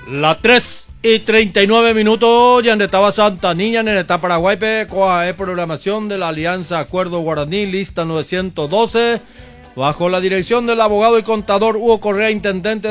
Las 3:39 ya estaba Santa Niña en el Estado Paraguay, coa programación de la Alianza Acuerdo Guaraní, lista 912, bajo la dirección del abogado y contador Hugo Correa, intendente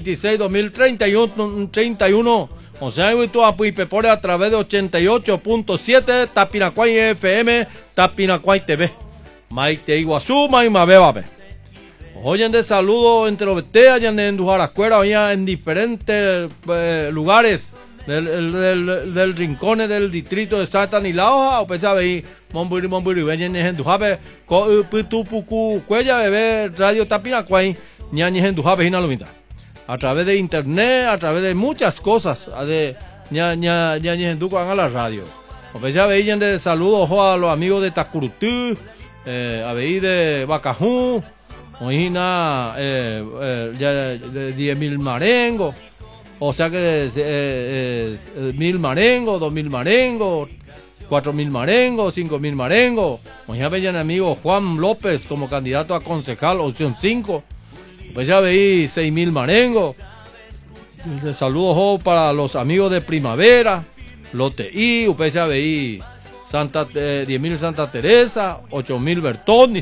2026-2031, o sea, tu apuipe por a través de 88.7, Tapinacuay FM, Tapinacuay TV, Maite Iguazú, Maimabeba. Oyen de saludo entre los beteas, ya en Dujarascuera, ya en diferentes lugares del rincón del distrito de Santa Nilaoja, o pensaba ahí, Momburi, ven en Dujabe, Putupucu, Cuella, Bebé, Radio Tapinacuay, ñañez en Dujabe, Hinalumita. A través de internet, a través de muchas cosas, de ñañez en Dujabe a la radio. O pensaba ahí, de saludo a los amigos de Tacurutú, a ver de Bacajú. Oína, ya de 10.000 marengos, o sea que 1.000 marengos, 2.000 marengos, 4.000 marengos, 5.000 marengos. Oína, veían amigo Juan López como candidato a concejal, opción 5. Pues ya veí 6.000 marengos. Saludos para los amigos de Primavera, Loteí, pues ya veí 10.000 Santa Teresa, 8.000 Bertoni.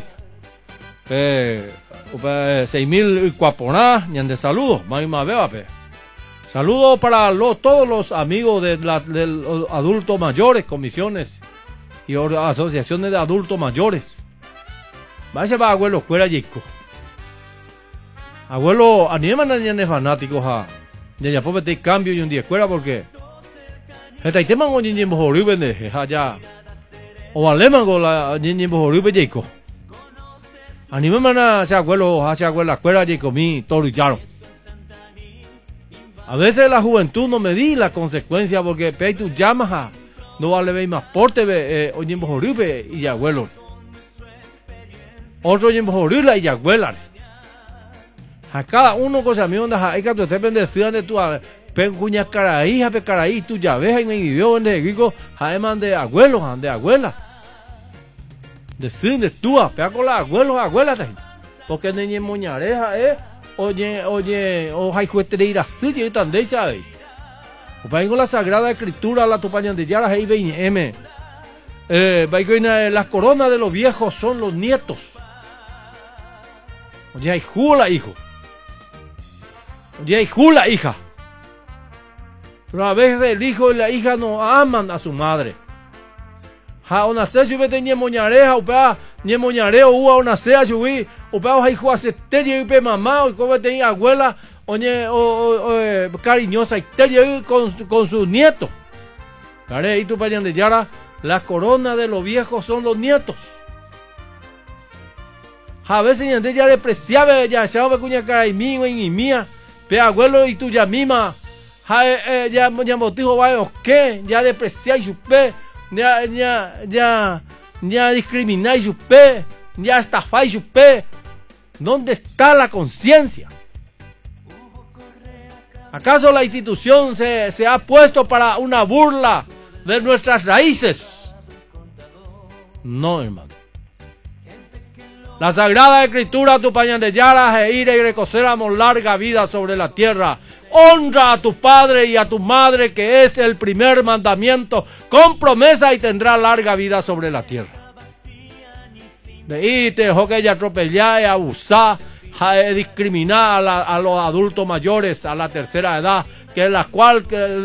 6.000 Cuaponá, ñan de saludos, saludos para todos los amigos del adultos mayores, comisiones y asociaciones de adultos mayores. Vaya va abuelo escuela yico. Abuelo, animan a ñanes fanáticos a ya pues te cambio y un día escuela porque este tema con ñin bojoribe de allá o aleman con la ñin bojoribe yico. Animan a abuela escuela y comí todo y claro. A veces la juventud no me di la consecuencia porque tú llamas a no vale ver más porte oye bojoribe y abuelo. Otro oye bojoribe y abuela. A cada uno cosa a mí onda hay que tú te bendecidas de tu pencuña caraí, jape caraí, tu llave y me vivió en el griego, jaeman de abuelo, de abuela. De tú, pega con los abuelos, abuelas, porque niña moñareja, oye, o hay jueteira, sí, y tan de esa ahí. O para la Sagrada Escritura, la tupaña de Yara, ahí ven, las coronas de los viejos son los nietos. Oye, hay jula, hijo. Oye, hay jula, hija. Pero a veces el hijo y la hija no aman a su madre. Ha una se si vete ni moñareja upea ni moñareo ua una sea yubi upea hay juase te yubi mamá o como te abuela oñe cariñosa y te con sus nietos. Care y tu pañan de Yara, las coronas de los viejos son los nietos. A veces ya despreciaba ya se va cuña cara y mío y mía, pe abuelo y tu ya mima. Ya motivo va o qué, ya despreciáis su pe. Ya discrimináis su pe, ya estafáis su pe. ¿Dónde está la conciencia? ¿Acaso la institución se ha puesto para una burla de nuestras raíces? No, hermano. La Sagrada Escritura, tu pañal de Yara, e ir y recoceramos larga vida sobre la tierra. Honra a tu padre y a tu madre, que es el primer mandamiento, con promesa y tendrá larga vida sobre la tierra. De ahí te dejó que ella atropellar y abusar, discriminar a los adultos mayores, a la tercera edad, que es la cual